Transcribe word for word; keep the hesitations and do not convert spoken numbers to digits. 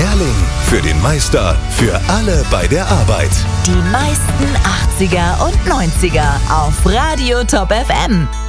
Lehrling, für den Meister, für alle bei der Arbeit. Die meisten achtziger und neunziger auf Radio Top F M.